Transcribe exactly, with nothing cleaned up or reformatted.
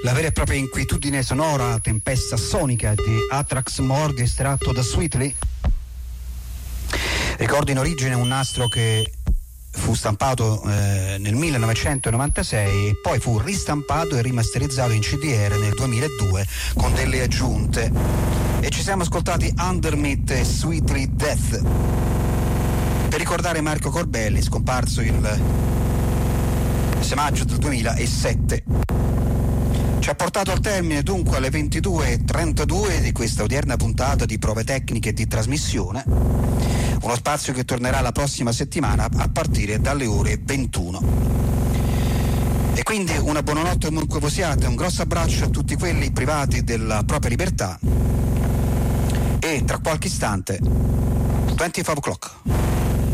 La vera e propria inquietudine sonora, tempesta sonica di Atrax Morgue, estratto da Sweetly. Ricordo in origine un nastro che fu stampato eh, nel millenovecentonovantasei e poi fu ristampato e rimasterizzato in C D R nel duemiladue con delle aggiunte. E ci siamo ascoltati Undermeat e Sweetly Death per ricordare Marco Corbelli, scomparso il sei maggio del duemilasette. Ci ha portato al termine dunque alle ventidue e trentadue di questa odierna puntata di Prove Tecniche di Trasmissione, uno spazio che tornerà la prossima settimana a partire dalle ore ventuno. E quindi una buonanotte ovunque voi siate, un grosso abbraccio a tutti quelli privati della propria libertà e tra qualche istante venticinque o'clock.